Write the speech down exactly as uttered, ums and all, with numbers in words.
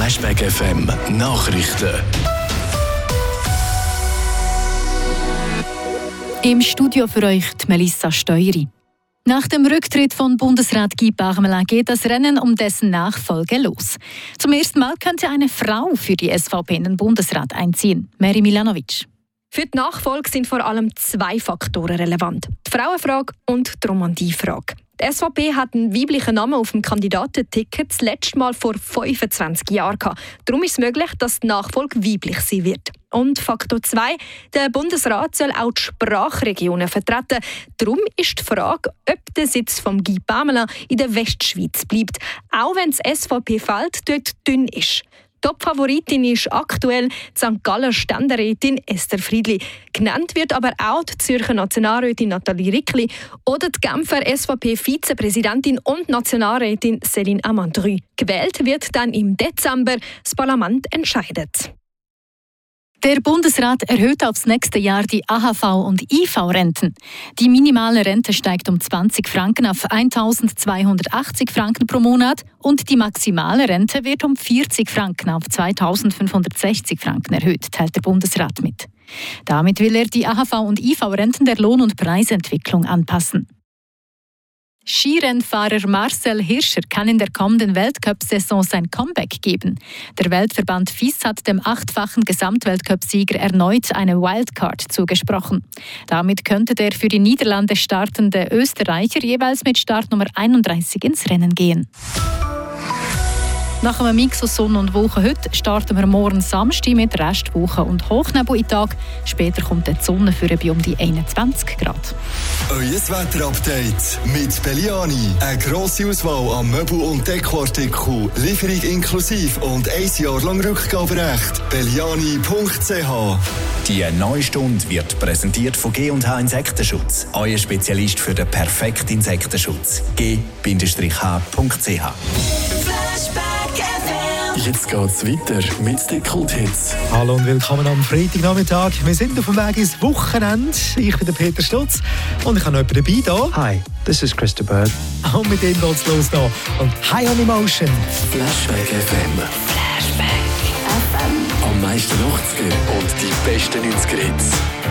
Flashback F M Nachrichten. Im Studio für euch die Melissa Steueri. Nach dem Rücktritt von Bundesrat Guy Parmelin geht das Rennen um dessen Nachfolge los. Zum ersten Mal könnte eine Frau für die S V P in den Bundesrat einziehen. Mary Milanovic. Für die Nachfolge sind vor allem zwei Faktoren relevant: die Frauenfrage und die Romandiefrage. Die S V P hat einen weiblichen Namen auf dem Kandidatenticket das letzte Mal vor fünfundzwanzig Jahren gehabt. Darum ist es möglich, dass die Nachfolge weiblich sein wird. Und Faktor zwei: Der Bundesrat soll auch die Sprachregionen vertreten. Darum ist die Frage, ob der Sitz von Guy Parmelin in der Westschweiz bleibt, auch wenn das S V P-Feld dort dünn ist. Top-Favoritin ist aktuell die Sankt Galler Ständerätin Esther Friedli. Genannt wird aber auch die Zürcher Nationalrätin Nathalie Rickli oder die Genfer S V P-Vizepräsidentin und Nationalrätin Céline Amandry. Gewählt wird dann im Dezember. Das Parlament entscheidet. Der Bundesrat erhöht aufs nächste Jahr die A H V- und I V-Renten. Die minimale Rente steigt um zwanzig Franken auf eintausendzweihundertachtzig Franken pro Monat und die maximale Rente wird um vierzig Franken auf zweitausendfünfhundertsechzig Franken erhöht, teilt der Bundesrat mit. Damit will er die A H V- und I V-Renten der Lohn- und Preisentwicklung anpassen. Skirennfahrer Marcel Hirscher kann in der kommenden Weltcup-Saison sein Comeback geben. Der Weltverband F I S hat dem achtfachen Gesamtweltcup-Sieger erneut eine Wildcard zugesprochen. Damit könnte der für die Niederlande startende Österreicher jeweils mit Startnummer einunddreißig ins Rennen gehen. Nach einem Mix aus Sonne und Wolken heute starten wir morgen Samstag mit Restwoche und Hochnebel in Tag. Später kommt die Sonne für bei um die einundzwanzig Grad. Euer Wetterupdate mit Belliani. Eine grosse Auswahl an Möbel- und Dekoartikeln, Lieferung inklusive und ein Jahr lang Rückgaberecht. Belliani punkt c h. Die neue Stunde wird präsentiert von G und H Insektenschutz. Euer Spezialist für den perfekten Insektenschutz. G H punkt c h. Jetzt geht's weiter mit den Kult-Hits. Hallo und willkommen am Freitagnachmittag. Wir sind auf dem Weg ins Wochenende. Ich bin der Peter Stutz und ich habe noch jemanden dabei hier. Hi, this is Christa Bird. Und mit dem geht's los hier. Und High on Emotion. Flashback F M. Flashback F M. Am meisten achtziger und die besten neunziger Hits.